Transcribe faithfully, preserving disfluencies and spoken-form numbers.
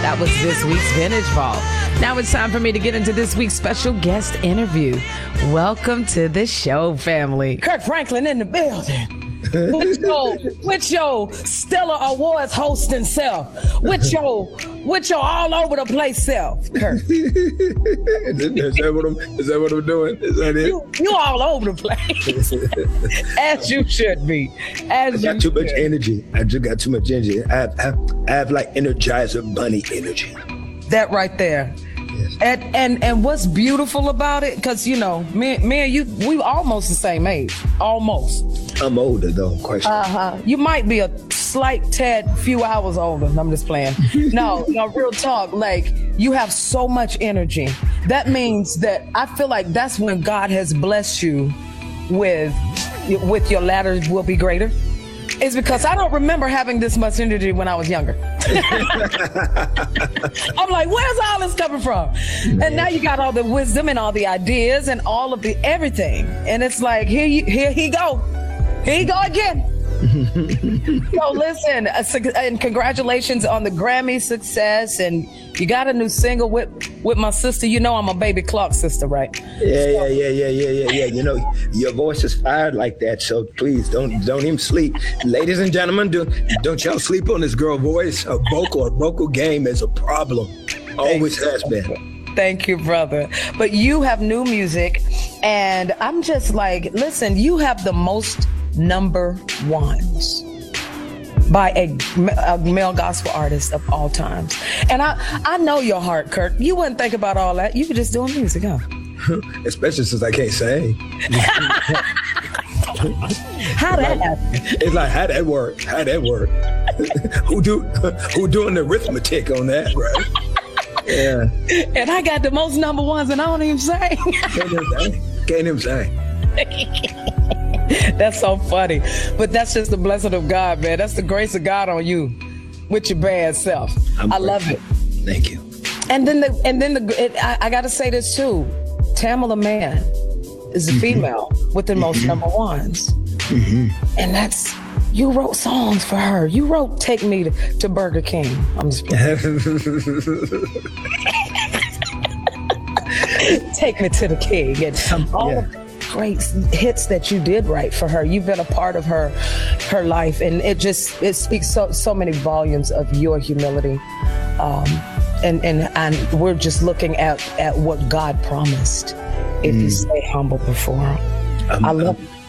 That was this week's Vintage Vault. Now it's time for me to get into this week's special guest interview. Welcome to the show, family. Kirk Franklin in the building. with your, with your Stellar Awards hosting self. With your, with your all over the place self, Kirk. is, that what I'm, is that what I'm doing? Is that it? You, you all over the place. As you should be. As I got you too should. much energy. I just got too much energy. I have, I have, I have like Energizer Bunny energy. That right there. Yes. And and and what's beautiful about it, because you know, me, me and you, we almost the same age, almost. I'm older though, question. Uh huh. You might be a slight tad, few hours older. I'm just playing. No, no, real talk. Like you have so much energy. That means that I feel like that's when God has blessed you with, with your latter will be greater. It's because I don't remember having this much energy when I was younger. I'm like, where's all this coming from? And now you got all the wisdom and all the ideas and all of the everything. And it's like, here you, here he go. Here you go again. So listen, uh, and congratulations on the Grammy success. And you got a new single with, with my sister. You know I'm a Baby Clark sister, right? Yeah, yeah, yeah, yeah, yeah, yeah, yeah. You know, your voice is fired like that, so please don't don't even sleep. Ladies and gentlemen, do, don't y'all sleep on this girl voice. Her vocal, her vocal game is a problem. Always has been. Thank you, brother. But you have new music, and I'm just like, listen, you have the most number ones by a, a male gospel artist of all times. And I, I know your heart, Kirk. You wouldn't think about all that. You could just doing music, huh? Especially since I can't sing. How that like, happen? It's like, how that work? How that work? who do who doing the arithmetic on that, right? Yeah. And I got the most number ones and I don't even sing. Can't even sing. Can't even sing. That's so funny. But that's just the blessing of God, man. That's the grace of God on you with your bad self. I'm I love it. Thank you. And then the and then the it, I, I got to say this too. Tamala Mann is a female mm-hmm. with the most mm-hmm. number ones. Mm-hmm. And that's, you wrote songs for her. You wrote Take Me to, to Burger King. I'm just Take Me to the King. And all yeah. of the great hits that you did write for her. You've been a part of her her life. And it just, it speaks so, so many volumes of your humility. Um, and, and, and we're just looking at, at what God promised if mm. you stay humble before him. Um, I love um, it.